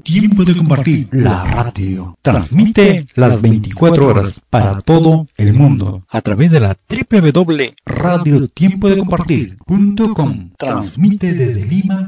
Tiempo de compartir. La radio transmite las 24 horas para todo el mundo a través de la www.radiotiempodecompartir.com. Transmite desde Lima,